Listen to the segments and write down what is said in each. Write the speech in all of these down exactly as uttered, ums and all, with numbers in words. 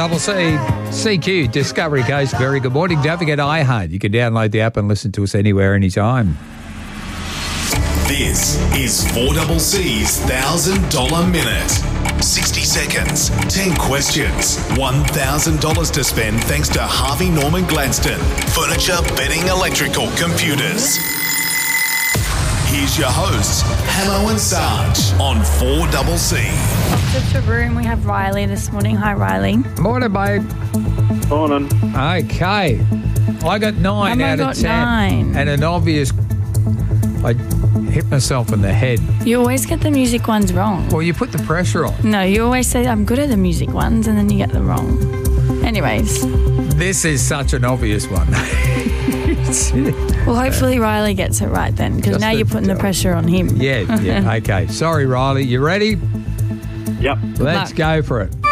double C, C Q, Discovery Coast. Very good morning. Don't forget iHeart. You can download the app and listen to us anywhere, anytime. This is four C C's one thousand dollars Minute. sixty seconds, ten questions, one thousand dollars to spend thanks to Harvey Norman Gladstone. Furniture, bedding, electrical, computers. Here's your hosts, Hamo and Sarge on four C C. Just a room. We have Riley this morning. Hi, Riley. Morning, babe. Morning. Okay. I got nine Hamo out got of ten. nine. And an obvious... I hit myself in the head. You always get the music ones wrong. Well, you put the pressure on. No, you always say, I'm good at the music ones, and then you get them wrong. Anyways. This is such an obvious one. Well, hopefully Riley gets it right then, because Just now a- you're putting the pressure on him. Yeah, yeah. Okay. Sorry, Riley. You ready? Yep. Let's luck. go for it.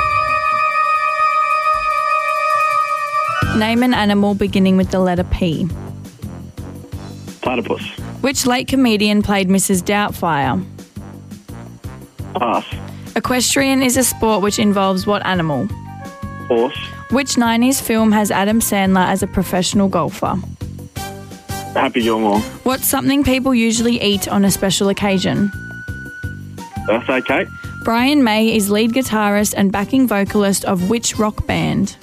Name an animal beginning with the letter P. Platypus. Which late comedian played Missus Doubtfire? Pass. Equestrian is a sport which involves what animal? Horse. Which nineties film has Adam Sandler as a professional golfer? Happy Gilmore. What's something people usually eat on a special occasion? Birthday cake. Brian May is lead guitarist and backing vocalist of which rock band?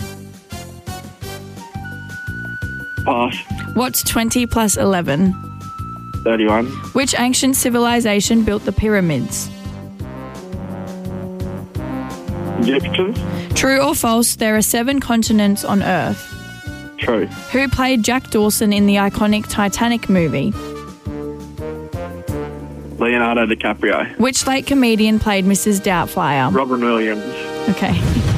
Pass. What's twenty plus eleven? thirty-one. Which ancient civilization built the pyramids? Egyptians. True or false, there are seven continents on Earth. True. Who played Jack Dawson in the iconic Titanic movie? Leonardo DiCaprio. Which late comedian played Missus Doubtfire? Robin Williams. Okay.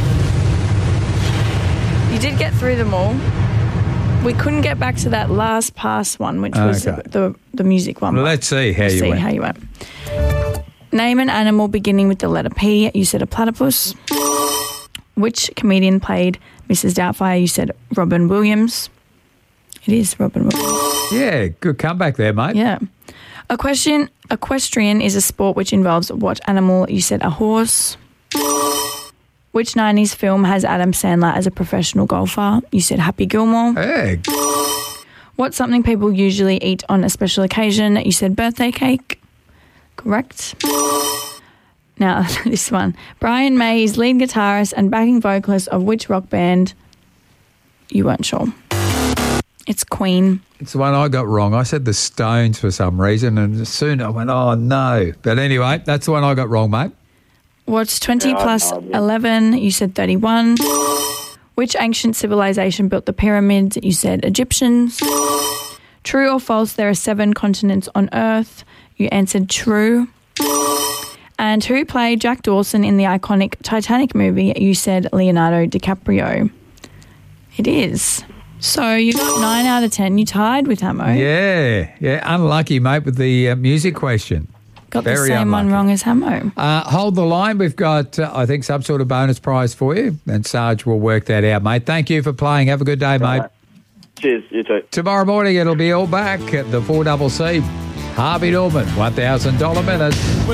You did get through them all. We couldn't get back to that last pass one, which was Okay. the the music one. Well, let's see how you see went. how you went. Name an animal beginning with the letter P. You said a platypus. Which comedian played Missus Doubtfire? You said Robin Williams. It is Robin Williams. Yeah, good comeback there, mate. Yeah. Equestrian, equestrian is a sport which involves what animal? You said a horse. Which nineties film has Adam Sandler as a professional golfer? You said Happy Gilmore. Hey, What's something people usually eat on a special occasion? You said birthday cake. Correct. Now, this one. Brian May is lead guitarist and backing vocalist of which rock band? You weren't sure. It's Queen. it's the one I got wrong. I said the Stones for some reason, and soon I went, oh, no. But anyway, that's the one I got wrong, mate. What's twenty Yeah, I plus have no idea. eleven? You said thirty-one. Which ancient civilization built the pyramids? You said Egyptians. True or false, there are seven continents on Earth? You answered true. And who played Jack Dawson in the iconic Titanic movie? You said Leonardo DiCaprio. It is. So you got nine out of ten. You tied with Hamo. Yeah, yeah. Unlucky, mate, with the uh, music question. Got the Very same one unlucky. wrong as Hamo. Uh, hold the line. We've got, uh, I think, some sort of bonus prize for you, and Sarge will work that out, mate. Thank you for playing. Have a good day, mate. Cheers. You too. Tomorrow morning, it'll be all back at the four C C. Harvey Norman, one thousand dollars Minute.